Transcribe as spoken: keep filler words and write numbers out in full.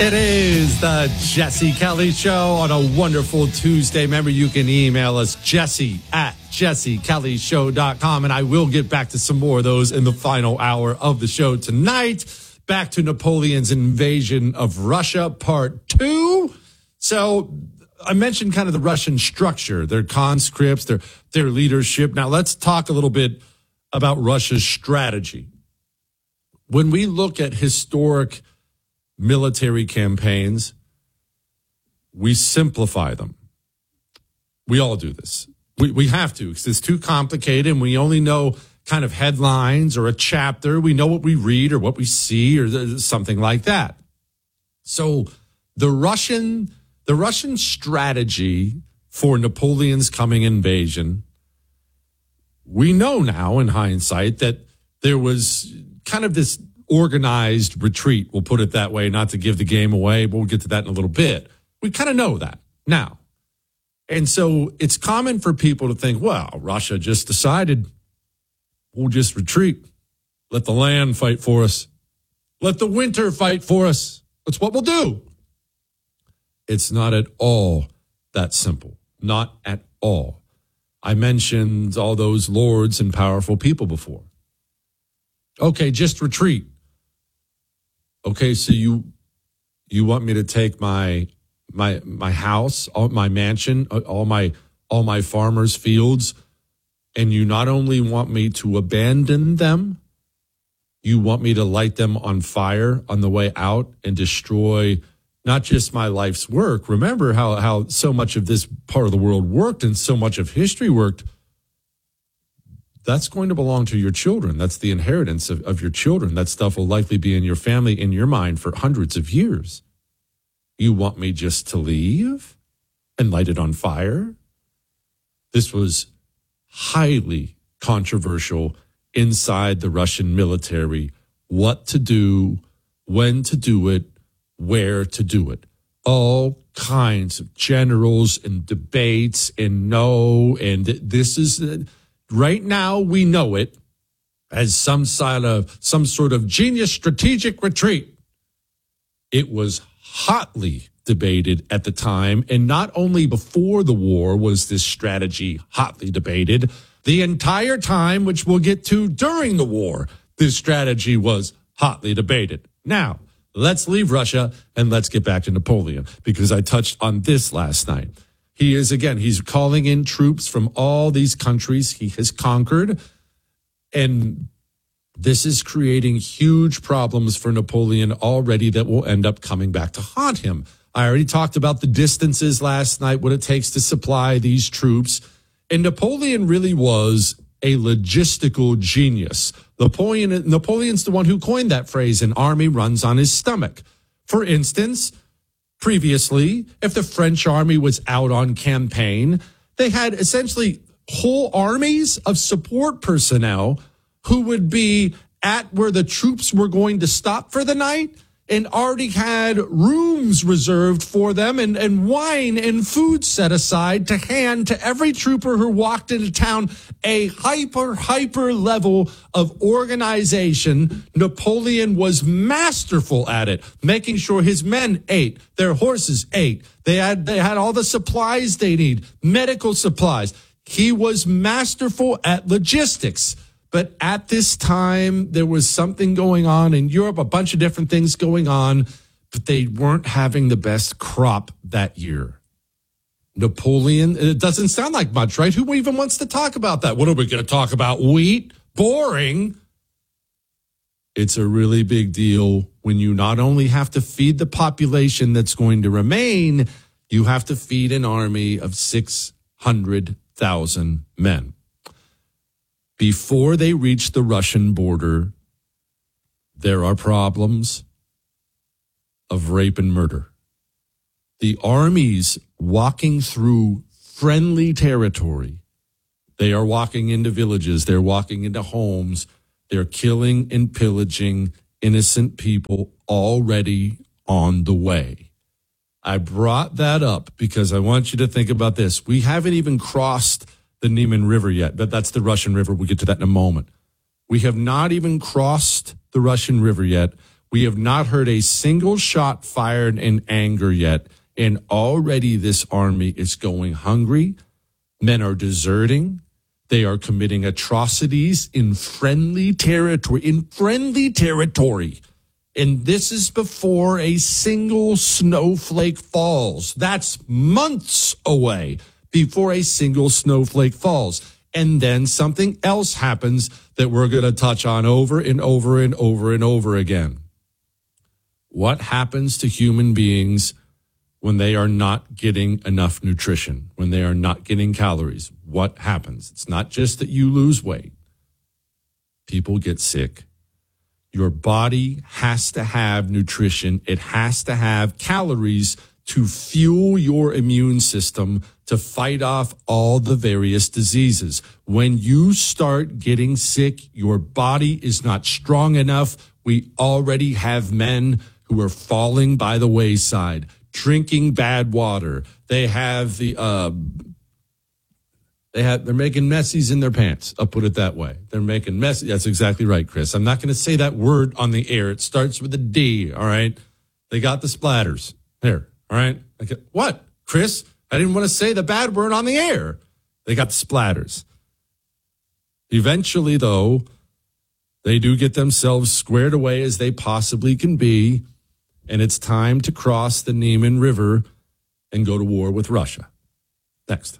It is the Jesse Kelly Show on a wonderful Tuesday. Remember, you can email us, Jesse at jesse kelly show dot com, and I will get back to some more of those in the final hour of the show tonight. Back to Napoleon's invasion of Russia, part two. So I mentioned kind of the Russian structure, their conscripts, their, their leadership. Now let's talk a little bit about Russia's strategy. When we look at historic military campaigns, we simplify them. We all do this. We we have to, because it's too complicated and we only know kind of headlines or a chapter. We know what we read or what we see or something like that. So the Russian the Russian strategy for Napoleon's coming invasion, we know now in hindsight that there was kind of this organized retreat, we'll put it that way, not to give the game away, but we'll get to that in a little bit. We kind of know that now. And so it's common for people to think, well, Russia just decided we'll just retreat. Let the land fight for us. Let the winter fight for us. That's what we'll do. It's not at all that simple. Not at all. I mentioned all those lords and powerful people before. Okay, just retreat. Okay, so you you want me to take my my my house, all, my mansion, all my all my farmers' fields, and you not only want me to abandon them, you want me to light them on fire on the way out and destroy not just my life's work. Remember how how so much of this part of the world worked and so much of history worked. That's going to belong to your children. That's the inheritance of, of your children. That stuff will likely be in your family, in your mind for hundreds of years. You want me just to leave and light it on fire? This was highly controversial inside the Russian military. What to do, when to do it, where to do it. All kinds of generals and debates and no, and this is... Right now, we know it as some sort of some sort of genius strategic retreat. It was hotly debated at the time, and not only before the war was this strategy hotly debated, the entire time, which we'll get to during the war, this strategy was hotly debated. Now, let's leave Russia and let's get back to Napoleon, because I touched on this last night. He is, again, he's calling in troops from all these countries he has conquered. And this is creating huge problems for Napoleon already that will end up coming back to haunt him. I already talked about the distances last night, what it takes to supply these troops. And Napoleon really was a logistical genius. Napoleon, Napoleon's the one who coined that phrase, an army runs on his stomach. For instance, previously, if the French army was out on campaign, they had essentially whole armies of support personnel who would be at where the troops were going to stop for the night and already had rooms reserved for them and, and wine and food set aside to hand to every trooper who walked into town. A hyper, hyper level of organization. Napoleon was masterful at it, making sure his men ate, their horses ate. They had, they had all the supplies they need, medical supplies. He was masterful at logistics. But at this time, there was something going on in Europe, a bunch of different things going on, but they weren't having the best crop that year. Napoleon, it doesn't sound like much, right? Who even wants to talk about that? What are we going to talk about? Wheat? Boring. It's a really big deal when you not only have to feed the population that's going to remain, you have to feed an army of six hundred thousand men. Before they reach the Russian border, there are problems of rape and murder. The armies walking through friendly territory, they are walking into villages, they're walking into homes, they're killing and pillaging innocent people already on the way. I brought that up because I want you to think about this. We haven't even crossed the Niemen River yet, but that's the Russian River. We'll get to that in a moment. We have not even crossed the Russian River yet We have not heard a single shot fired in anger yet, and already this army is going hungry. Men are deserting. They are committing atrocities in friendly territory, in friendly territory. And this is before a single snowflake falls. That's months away before a single snowflake falls. And then something else happens that we're going to touch on over and over and over and over again. What happens to human beings when they are not getting enough nutrition, when they are not getting calories? What happens? It's not just that you lose weight. People get sick. Your body has to have nutrition. It has to have calories to fuel your immune system to fight off all the various diseases. When you start getting sick, your body is not strong enough. We already have men who are falling by the wayside, drinking bad water. They have the, uh, they have, they're making messies in their pants. I'll put it that way. They're making messies. That's exactly right, Chris. I'm not going to say that word on the air. It starts with a D. All right. They got the splatters there. All right. Okay. What, Chris? I didn't want to say the bad word on the air. They got the splatters. Eventually, though, they do get themselves squared away as they possibly can be. And it's time to cross the Niemen River and go to war with Russia. Next.